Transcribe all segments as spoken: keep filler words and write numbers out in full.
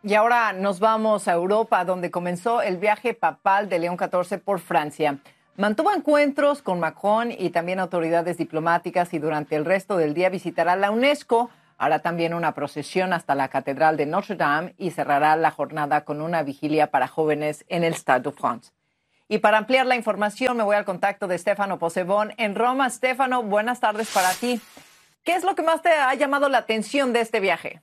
Y ahora nos vamos a Europa, donde comenzó el viaje papal de León catorce por Francia. Mantuvo encuentros con Macron y también autoridades diplomáticas y durante el resto del día visitará la UNESCO. Hará también una procesión hasta la Catedral de Notre Dame y cerrará la jornada con una vigilia para jóvenes en el Stade de France. Y para ampliar la información me voy al contacto de Stefano Possebon en Roma. Stefano, buenas tardes para ti. ¿Qué es lo que más te ha llamado la atención de este viaje?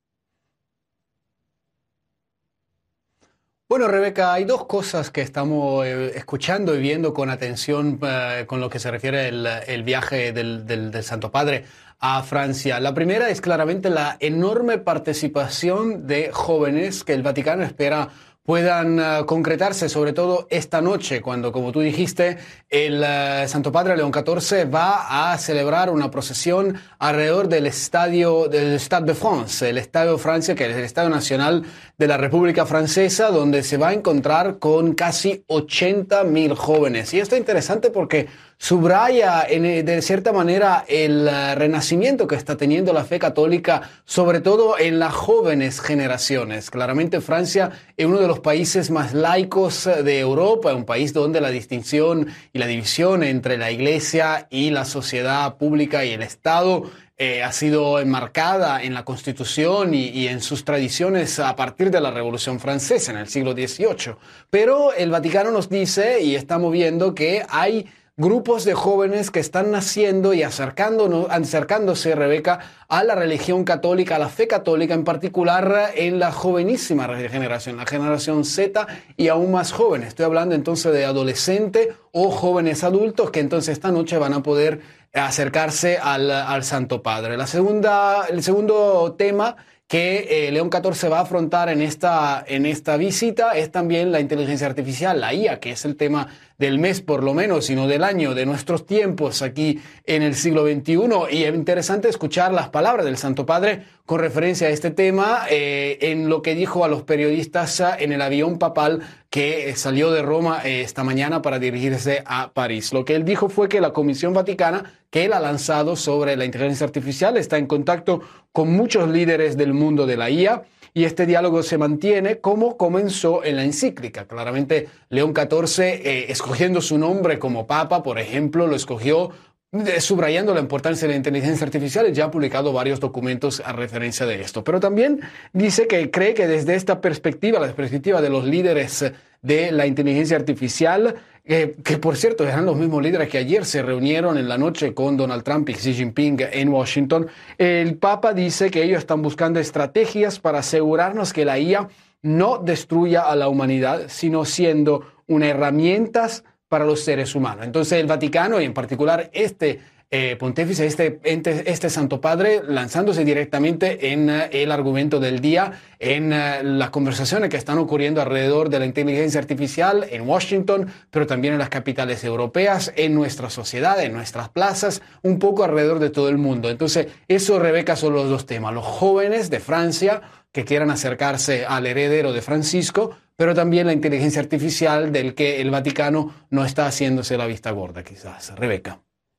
Bueno, Rebeca, hay dos cosas que estamos eh, escuchando y viendo con atención eh, con lo que se refiere el, el viaje del, del, del Santo Padre a Francia. La primera es claramente la enorme participación de jóvenes que el Vaticano espera puedan uh, concretarse, sobre todo esta noche, cuando, como tú dijiste, el uh, Santo Padre León catorce va a celebrar una procesión alrededor del estadio, del Stade de France, el Estadio de Francia, que es el Estadio Nacional de la República Francesa, donde se va a encontrar con casi ochenta mil jóvenes. Y esto es interesante porque subraya en, de cierta manera el uh, renacimiento que está teniendo la fe católica, sobre todo en las jóvenes generaciones. Claramente Francia es uno de los países más laicos de Europa, un país donde la distinción y la división entre la Iglesia y la sociedad pública y el Estado eh, ha sido enmarcada en la Constitución y, y en sus tradiciones a partir de la Revolución Francesa en el siglo dieciocho. Pero el Vaticano nos dice, y estamos viendo, que hay grupos de jóvenes que están naciendo y acercándonos, acercándose, Rebeca, a la religión católica, a la fe católica, en particular en la jovenísima generación, la generación Z y aún más jóvenes. Estoy hablando entonces de adolescentes o jóvenes adultos que entonces esta noche van a poder acercarse al, al Santo Padre. La segunda, el segundo tema que eh, León catorce va a afrontar en esta, en esta visita es también la inteligencia artificial, la I A, que es el tema del mes por lo menos, sino del año, de nuestros tiempos aquí en el siglo veintiuno. Y es interesante escuchar las palabras del Santo Padre con referencia a este tema eh, en lo que dijo a los periodistas en el avión papal que salió de Roma eh, esta mañana para dirigirse a París. Lo que él dijo fue que la Comisión Vaticana que él ha lanzado sobre la inteligencia artificial está en contacto con muchos líderes del mundo de la I A y este diálogo se mantiene como comenzó en la encíclica. Claramente León catorce, eh, escogiendo su nombre como Papa, por ejemplo, lo escogió subrayando la importancia de la inteligencia artificial, ya ha publicado varios documentos a referencia de esto. Pero también dice que cree que desde esta perspectiva, la perspectiva de los líderes de la inteligencia artificial, eh, que por cierto eran los mismos líderes que ayer se reunieron en la noche con Donald Trump y Xi Jinping en Washington, el Papa dice que ellos están buscando estrategias para asegurarnos que la I A no destruya a la humanidad, sino siendo una herramienta para los seres humanos. Entonces el Vaticano y en particular este eh, pontífice, este, este, este Santo Padre, lanzándose directamente en uh, el argumento del día, en uh, las conversaciones que están ocurriendo alrededor de la inteligencia artificial en Washington, pero también en las capitales europeas, en nuestra sociedad, en nuestras plazas, un poco alrededor de todo el mundo. Entonces eso, Rebeca, son los dos temas. Los jóvenes de Francia que quieran acercarse al heredero de Francisco, pero también la inteligencia artificial del que el Vaticano no está haciéndose la vista gorda, quizás. Rebeca.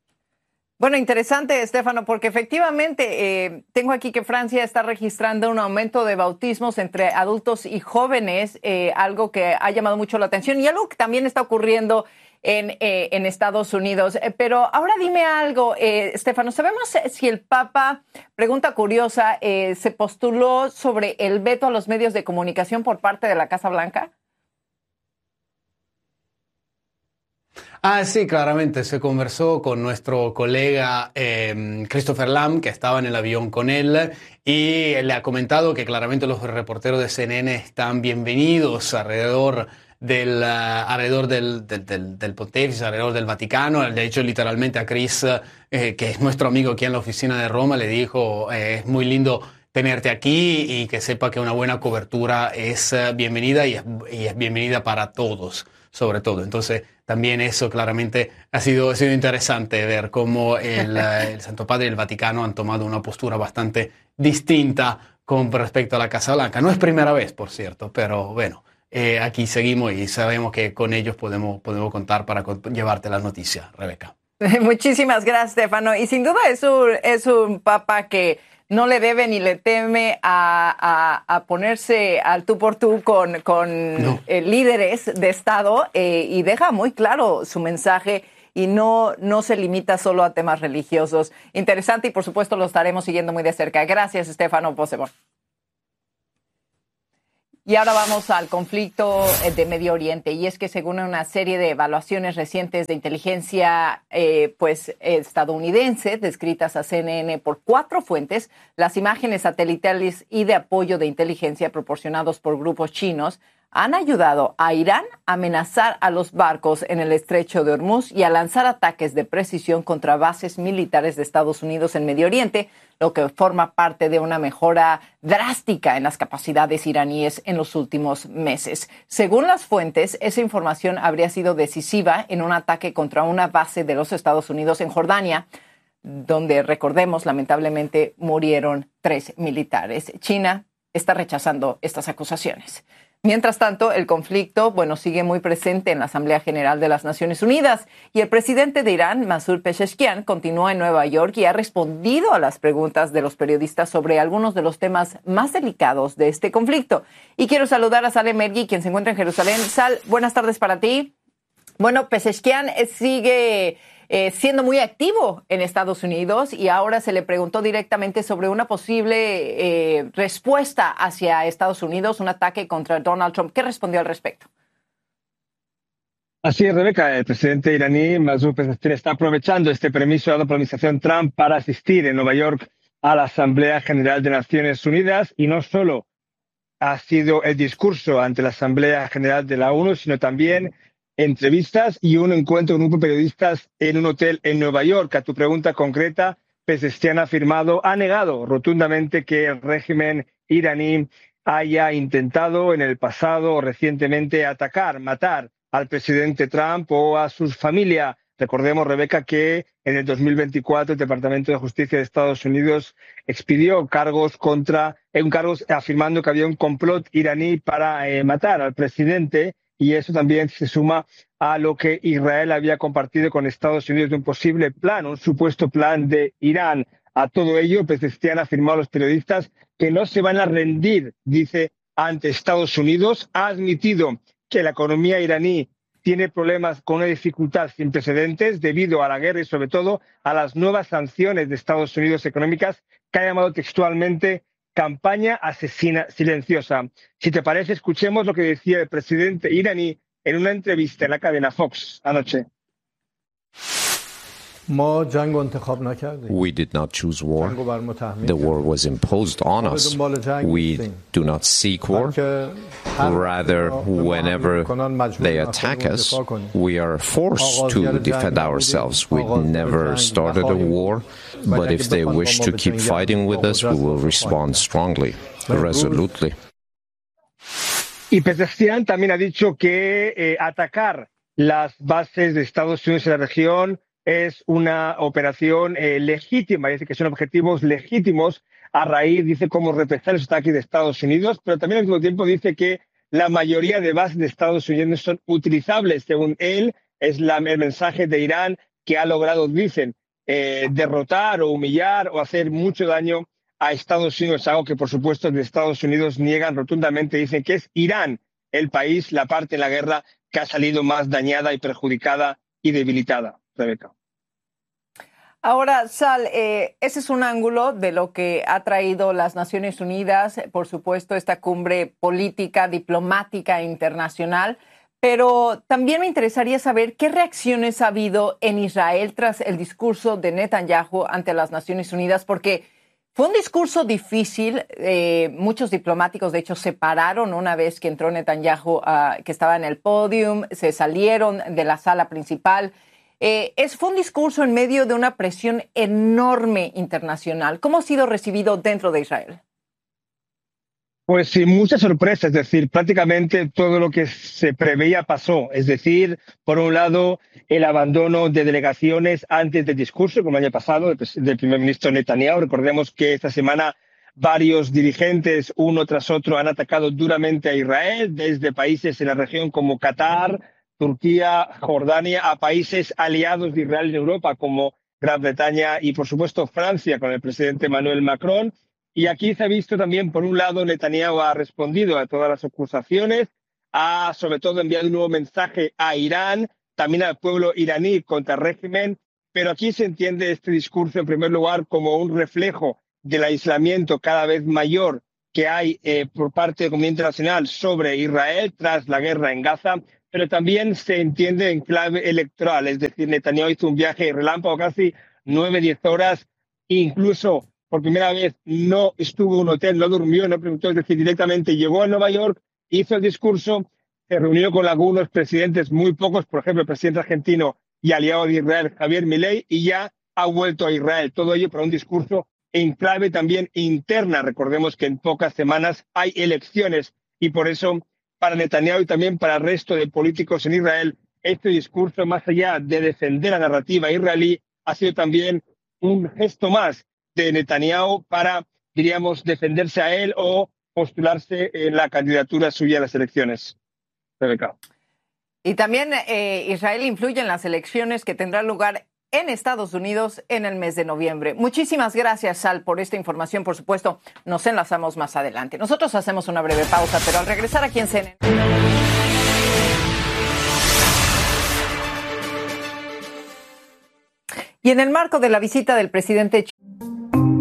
Bueno, interesante, Estefano, porque efectivamente eh, tengo aquí que Francia está registrando un aumento de bautismos entre adultos y jóvenes, eh, algo que ha llamado mucho la atención y algo que también está ocurriendo en, eh, en Estados Unidos. Eh, pero ahora dime algo, eh, Estefano, ¿sabemos si el Papa, pregunta curiosa, eh, se postuló sobre el veto a los medios de comunicación por parte de la Casa Blanca? Ah, sí, claramente. Se conversó con nuestro colega eh, Christopher Lamb, que estaba en el avión con él, y le ha comentado que claramente los reporteros de C N N están bienvenidos alrededor del, uh, alrededor del, del, del, del pontífice, alrededor del Vaticano. De hecho, literalmente a Chris, eh, que es nuestro amigo aquí en la oficina de Roma, le dijo, eh, es muy lindo tenerte aquí y que sepa que una buena cobertura es uh, bienvenida y es, y es bienvenida para todos, sobre todo. Entonces, también eso claramente ha sido, ha sido interesante ver cómo el, el Santo Padre y el Vaticano han tomado una postura bastante distinta con respecto a la Casa Blanca. No es primera vez, por cierto, pero bueno, eh, aquí seguimos y sabemos que con ellos podemos, podemos contar para llevarte las noticias, Rebeca. Muchísimas gracias, Stefano. Y sin duda es un, es un papa que no le debe ni le teme a, a, a ponerse al tú por tú con, con no. eh, líderes de Estado eh, y deja muy claro su mensaje y no, no se limita solo a temas religiosos. Interesante y, por supuesto, lo estaremos siguiendo muy de cerca. Gracias, Stefano Possebon. Y ahora vamos al conflicto de Medio Oriente, y es que según una serie de evaluaciones recientes de inteligencia eh, pues, estadounidense, descritas a C N N por cuatro fuentes, las imágenes satelitales y de apoyo de inteligencia proporcionados por grupos chinos han ayudado a Irán a amenazar a los barcos en el estrecho de Hormuz y a lanzar ataques de precisión contra bases militares de Estados Unidos en Medio Oriente, lo que forma parte de una mejora drástica en las capacidades iraníes en los últimos meses. Según las fuentes, esa información habría sido decisiva en un ataque contra una base de los Estados Unidos en Jordania, donde, recordemos, lamentablemente murieron tres militares. China está rechazando estas acusaciones. Mientras tanto, el conflicto, bueno, sigue muy presente en la Asamblea General de las Naciones Unidas y el presidente de Irán, Masoud Pezeshkian, continúa en Nueva York y ha respondido a las preguntas de los periodistas sobre algunos de los temas más delicados de este conflicto. Y quiero saludar a Saleh Mergui, quien se encuentra en Jerusalén. Sal, buenas tardes para ti. Bueno, Pezeshkian sigue eh, siendo muy activo en Estados Unidos y ahora se le preguntó directamente sobre una posible eh, respuesta hacia Estados Unidos, un ataque contra Donald Trump. ¿Qué respondió al respecto? Así es, Rebeca. El presidente iraní Masoud Pezeshkian está aprovechando este permiso dado por la administración Trump para asistir en Nueva York a la Asamblea General de Naciones Unidas, y no solo ha sido el discurso ante la Asamblea General de la ONU, sino también entrevistas y un encuentro con un grupo de periodistas en un hotel en Nueva York. A tu pregunta concreta, Pezeshkian ha afirmado, ha negado rotundamente que el régimen iraní haya intentado en el pasado o recientemente atacar, matar al presidente Trump o a su familia. Recordemos, Rebeca, que en el dos mil veinticuatro el Departamento de Justicia de Estados Unidos expidió cargos contra, eh, cargos afirmando que había un complot iraní para eh, matar al presidente. Y eso también se suma a lo que Israel había compartido con Estados Unidos de un posible plan, un supuesto plan de Irán. A todo ello, Pezeshkian ha afirmado a los periodistas que no se van a rendir, dice, ante Estados Unidos. Ha admitido que la economía iraní tiene problemas con una dificultad sin precedentes debido a la guerra y, sobre todo, a las nuevas sanciones de Estados Unidos económicas, que ha llamado textualmente campaña asesina silenciosa. Si te parece, escuchemos lo que decía el presidente iraní en una entrevista en la cadena Fox anoche. We did not choose war. The war was imposed on us. We do not seek war. Rather, whenever they attack us, we are forced to defend ourselves. We never started a war, but if they wish to keep fighting with us, we will respond strongly, resolutely. Y Pezeshkian también ha dicho que eh, atacar las bases de Estados Unidos en la región es una operación eh, legítima, dice que son objetivos legítimos a raíz, dice, como represar los ataques de Estados Unidos, pero también al mismo tiempo dice que la mayoría de bases de Estados Unidos son utilizables, según él, es la, el mensaje de Irán que ha logrado, dicen, eh, derrotar o humillar o hacer mucho daño a Estados Unidos, algo que por supuesto de Estados Unidos niegan rotundamente, dicen que es Irán el país, la parte de la guerra que ha salido más dañada y perjudicada y debilitada. Rebeca. Ahora, Sal, eh, ese es un ángulo de lo que ha traído las Naciones Unidas, por supuesto, esta cumbre política, diplomática internacional, pero también me interesaría saber qué reacciones ha habido en Israel tras el discurso de Netanyahu ante las Naciones Unidas, porque fue un discurso difícil. Eh, muchos diplomáticos, de hecho, se pararon una vez que entró Netanyahu, uh, que estaba en el podium, se salieron de la sala principal. Eh, es, fue un discurso en medio de una presión enorme internacional. ¿Cómo ha sido recibido dentro de Israel? Pues sin mucha sorpresa, es decir, prácticamente todo lo que se preveía pasó. Es decir, por un lado, el abandono de delegaciones antes del discurso, como el año pasado, del, del primer ministro Netanyahu. Recordemos que esta semana varios dirigentes, uno tras otro, han atacado duramente a Israel, desde países en la región como Qatar, Turquía, Jordania, a países aliados de Israel en Europa, como Gran Bretaña y, por supuesto, Francia con el presidente Emmanuel Macron. Y aquí se ha visto también, por un lado, Netanyahu ha respondido a todas las acusaciones, ha sobre todo enviado un nuevo mensaje a Irán, también al pueblo iraní contra el régimen, pero aquí se entiende este discurso, en primer lugar, como un reflejo del aislamiento cada vez mayor que hay eh, por parte del comunidad internacional sobre Israel tras la guerra en Gaza, pero también se entiende en clave electoral, es decir, Netanyahu hizo un viaje relámpago casi nueve, diez horas, incluso por primera vez no estuvo en un hotel, no durmió, no preguntó, es decir, directamente llegó a Nueva York, hizo el discurso, se reunió con algunos presidentes, muy pocos, por ejemplo, el presidente argentino y aliado de Israel, Javier Milei, y ya ha vuelto a Israel. Todo ello para un discurso en clave también interna. Recordemos que en pocas semanas hay elecciones y por eso para Netanyahu y también para el resto de políticos en Israel, este discurso, más allá de defender la narrativa israelí, ha sido también un gesto más de Netanyahu para, diríamos, defenderse a él o postularse en la candidatura suya a las elecciones. Rebeca. Y también eh, Israel influye en las elecciones que tendrán lugar en Estados Unidos en el mes de noviembre. Muchísimas gracias, Sal, por esta información. Por supuesto, nos enlazamos más adelante. Nosotros hacemos una breve pausa, pero al regresar aquí en C N N... Y en el marco de la visita del presidente